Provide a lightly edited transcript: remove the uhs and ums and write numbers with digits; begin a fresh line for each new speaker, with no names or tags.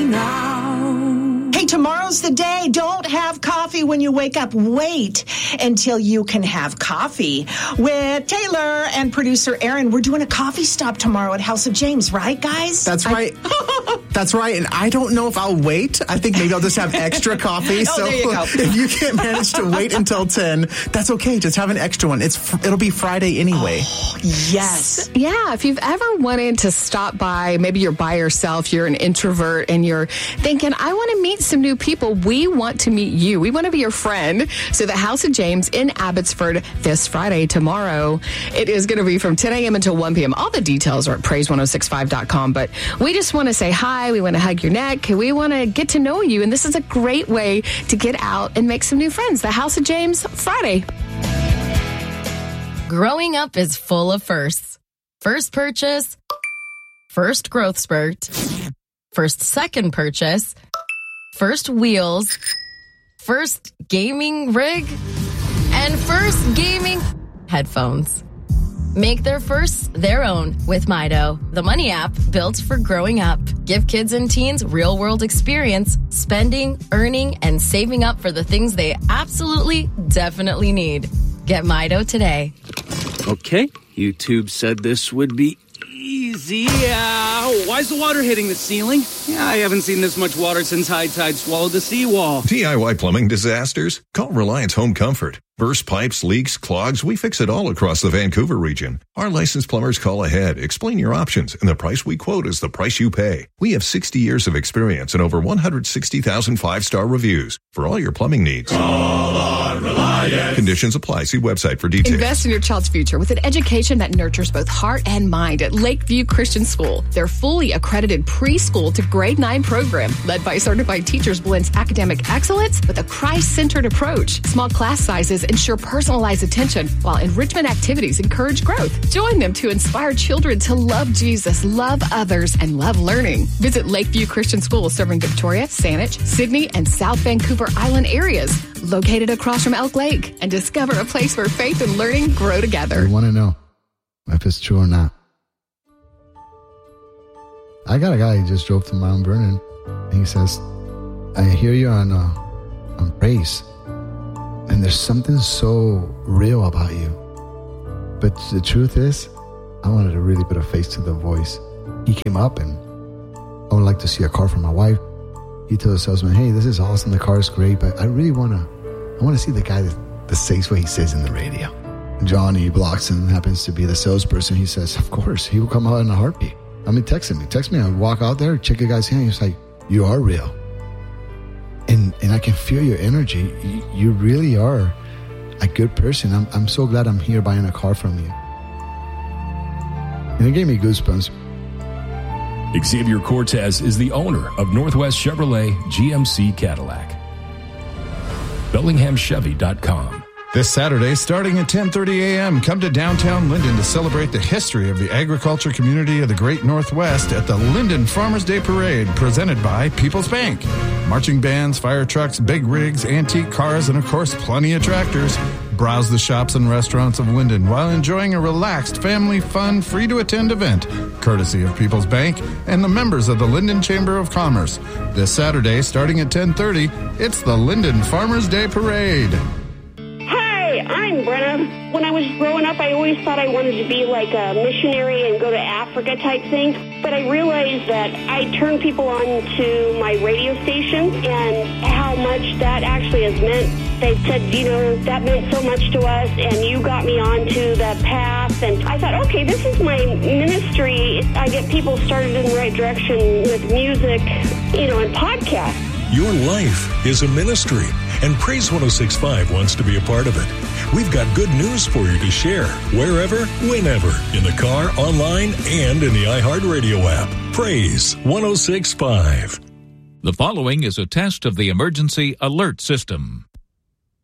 now.
Hey, tomorrow's the day. Don't have coffee when you wake up. Wait until you can have coffee. With Taylor and producer Aaron, we're doing a coffee stop tomorrow at House of James, right, guys?
That's right. That's right. And I don't know if I'll wait. I think maybe I'll just have extra coffee.
Oh, there you go.
If you can't manage to wait until 10, that's okay. Just have an extra one. It'll be Friday anyway.
Oh, yes.
Yeah, if you've ever wanted to stop by, maybe you're by yourself, you're an introvert, and you're thinking, I want to meet some new people. We want to meet you. We want to be your friend. So the House of James in Abbotsford this Friday, tomorrow. It is going to be from 10 a.m. until 1 p.m. All the details are at praise1065.com. But we just want to say hi. We want to hug your neck. We want to get to know you. And this is a great way to get out and make some new friends. The House of James, Friday.
Growing up is full of firsts. First purchase, first growth spurt, first second purchase, first wheels, first gaming rig, and first gaming headphones. Make their firsts their own with Mido, the money app built for growing up. Give kids and teens real-world experience, spending, earning, and saving up for the things they absolutely, definitely need. Get Mido today.
Okay, YouTube said this would be easy. Why's the water hitting the ceiling? Yeah, I haven't seen this much water since high tide swallowed the seawall.
DIY plumbing disasters? Call Reliance Home Comfort. Burst pipes, leaks, clogs, we fix it all across the Vancouver region. Our licensed plumbers call ahead, explain your options, and the price we quote is the price you pay. We have 60 years of experience and over 160,000 five-star reviews for all your plumbing needs.
Call on Reliance.
Conditions apply. See website for details.
Invest in your child's future with an education that nurtures both heart and mind at Lakeview Christian School. Their fully accredited preschool to grade 9 program, led by certified teachers, blends academic excellence with a Christ-centered approach. Small class sizes ensure personalized attention, while enrichment activities encourage growth. Join them to inspire children to love Jesus, love others, and love learning. Visit Lakeview Christian School, serving Victoria, Saanich, Sydney, and South Vancouver Island areas, located across from Elk Lake, and discover a place where faith and learning grow together.
I want to know if it's true or not. I got a guy who just drove to Mount Vernon, and he says, I hear you on praise, and there's something so real about you. But the truth is, I wanted to really put a face to the voice. He came up, and I would like to see a car for my wife. He told the salesman, hey, this is awesome, the car is great, but I really want to see the guy that says what he says in the radio. Johnny Bloxon happens to be the salesperson. He says, of course, he will come out in a heartbeat. I mean, text me. I walk out there, check a guy's hand. He's like, you are real. And I can feel your energy. You really are a good person. I'm so glad I'm here buying a car from you. And it gave me goosebumps.
Xavier Cortez is the owner of Northwest Chevrolet GMC Cadillac. BellinghamChevy.com.
This Saturday, starting at 10:30 a.m., come to downtown Linden to celebrate the history of the agriculture community of the Great Northwest at the Linden Farmers Day Parade, presented by People's Bank. Marching bands, fire trucks, big rigs, antique cars, and of course, plenty of tractors. Browse the shops and restaurants of Linden while enjoying a relaxed, family fun, free-to-attend event, courtesy of People's Bank and the members of the Linden Chamber of Commerce. This Saturday, starting at 10:30, it's the Linden Farmers Day Parade.
Hi, I'm Brenna. When I was growing up, I always thought I wanted to be like a missionary and go to Africa type thing. But I realized that I turned people on to my radio station and how much that actually has meant. They said, that meant so much to us, and you got me onto the path. And I thought, okay, this is my ministry. I get people started in the right direction with music, and podcasts.
Your life is a ministry, and Praise 106.5 wants to be a part of it. We've got good news for you to share wherever, whenever, in the car, online, and in the iHeartRadio app. Praise 106.5.
The following is a test of the emergency alert system.